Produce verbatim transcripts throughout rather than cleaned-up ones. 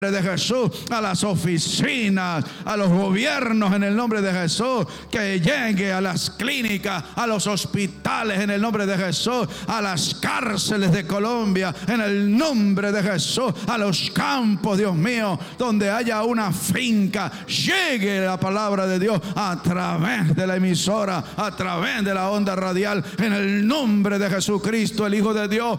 de Jesús, a las oficinas, a los gobiernos en el nombre de Jesús, que llegue a las clínicas, a los hospitales en el nombre de Jesús, a las cárceles de Colombia en el nombre de Jesús, a los campos, Dios mío, donde haya una finca, llegue la palabra de Dios a través de la emisora, a través de la onda radial, en el nombre de Jesucristo, el Hijo de Dios.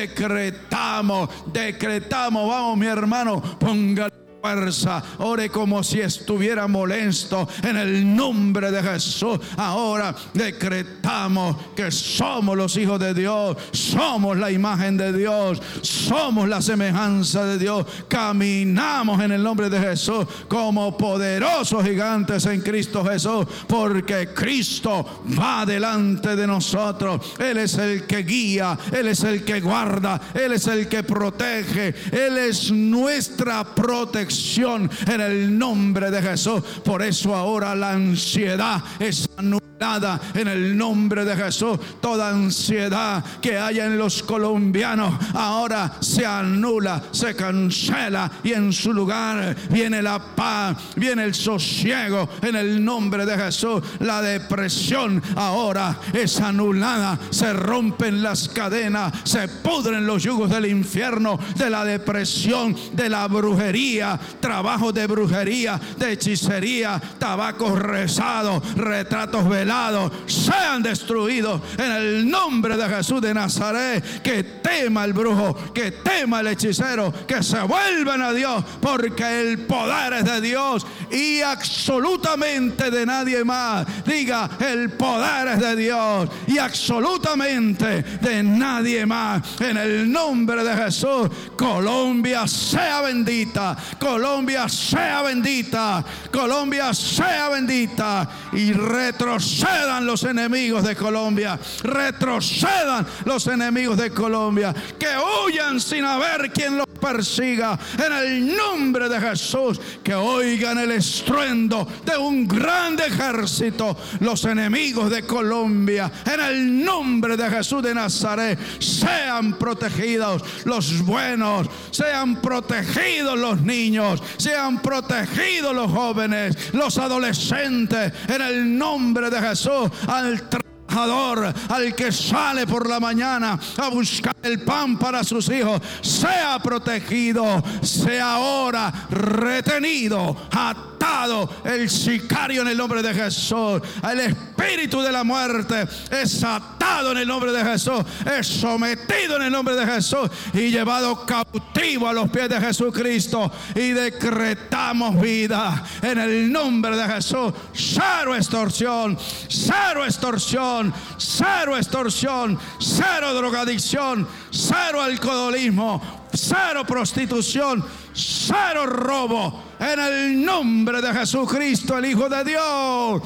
Decretamos, decretamos, vamos mi hermano, ponga fuerza, ore como si estuviera molesto en el nombre de Jesús. Ahora decretamos que somos los hijos de Dios, somos la imagen de Dios, somos la semejanza de Dios, caminamos en el nombre de Jesús como poderosos gigantes en Cristo Jesús, porque Cristo va delante de nosotros. Él es el que guía, Él es el que guarda, Él es el que protege, Él es nuestra protección en el nombre de Jesús. Por eso ahora la ansiedad es anulada en el nombre de Jesús. Toda ansiedad que haya en los colombianos ahora se anula, se cancela, y en su lugar viene la paz, viene el sosiego en el nombre de Jesús. La depresión ahora es anulada, se rompen las cadenas, se pudren los yugos del infierno, de la depresión, de la brujería, trabajo de brujería, de hechicería, tabacos rezados, retratos velados, sean destruidos en el nombre de Jesús de Nazaret. Que tema el brujo, que tema el hechicero, que se vuelvan a Dios, porque el poder es de Dios y absolutamente de nadie más. Diga, el poder es de Dios y absolutamente de nadie más. En el nombre de Jesús, Colombia sea bendita, Colombia sea bendita, Colombia sea bendita, y retrocedan los enemigos de Colombia, retrocedan los enemigos de Colombia, que huyan sin haber quien los persiga en el nombre de Jesús. Que oigan el estruendo de un gran ejército los enemigos de Colombia, en el nombre de Jesús de Nazaret. Sean protegidos los buenos, sean protegidos los niños, sean protegidos los jóvenes, los adolescentes, en el nombre de Jesús. Al trabajador, al que sale por la mañana a buscar el pan para sus hijos, sea protegido, sea ahora retenido, atado el sicario en el nombre de Jesús. El espíritu de la muerte es atado en el nombre de Jesús, es sometido en el nombre de Jesús y llevado cautivo a los pies de Jesucristo. Y decretamos vida en el nombre de Jesús. Cero extorsión, cero extorsión, cero extorsión, cero drogadicción, cero alcoholismo, cero prostitución, cero robo, en el nombre de Jesucristo, el Hijo de Dios.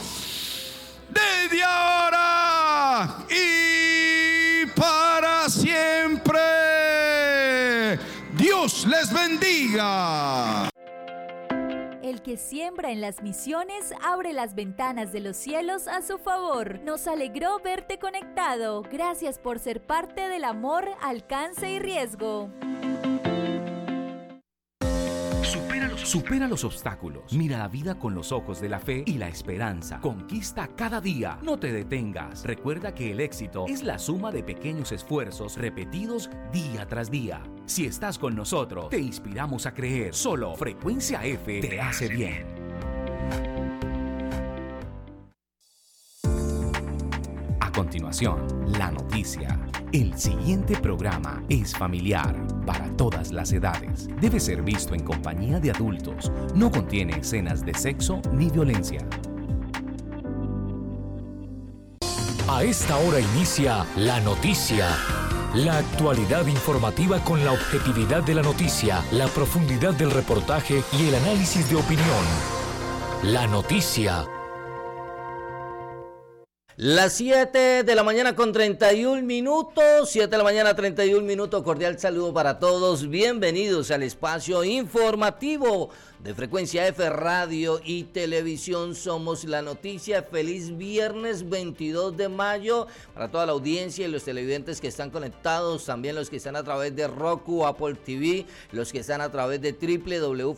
Desde ahora y para siempre, Dios les bendiga. El que siembra en las misiones abre las ventanas de los cielos a su favor. Nos alegró verte conectado. Gracias por ser parte del amor, alcance y riesgo. Supera los, supera los obstáculos. Mira la vida con los ojos de la fe y la esperanza. Conquista cada día. No te detengas. Recuerda que el éxito es la suma de pequeños esfuerzos repetidos día tras día. Si estás con nosotros, te inspiramos a creer. Solo Frecuencia F te hace bien. A continuación, la noticia. El siguiente programa es familiar para todas las edades. Debe ser visto en compañía de adultos. No contiene escenas de sexo ni violencia. A esta hora inicia La Noticia. La actualidad informativa con la objetividad de la noticia, la profundidad del reportaje y el análisis de opinión. La Noticia. Las siete de la mañana con treinta y un minutos, siete de la mañana treinta y un minutos, cordial saludo para todos, bienvenidos al espacio informativo de Frecuencia F Radio y Televisión Somos la Noticia. Feliz viernes veintidós de mayo para toda la audiencia y los televidentes que están conectados, también los que están a través de Roku, Apple T V, los que están a través de doble u doble u doble u